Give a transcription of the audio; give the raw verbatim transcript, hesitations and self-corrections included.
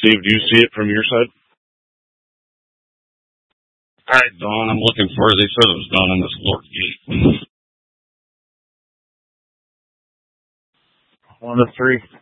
Steve, do you see it from your side? All right, Dawn, I'm looking for it. They said it was down in this lower gate. One to three.